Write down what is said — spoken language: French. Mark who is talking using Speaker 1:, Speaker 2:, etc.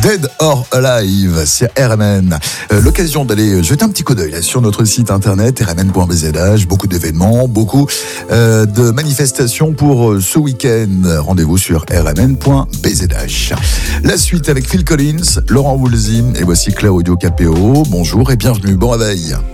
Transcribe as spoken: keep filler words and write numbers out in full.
Speaker 1: Dead or Alive, c'est R M N. Euh, l'occasion d'aller jeter un petit coup d'œil là, sur notre site internet r m n point b z h. Beaucoup d'événements, beaucoup euh, de manifestations pour euh, ce week-end. Rendez-vous sur r m n point b z h. La suite avec Phil Collins, Laurent Woolsey et voici Claudio Capéo. Bonjour et bienvenue, bon réveil.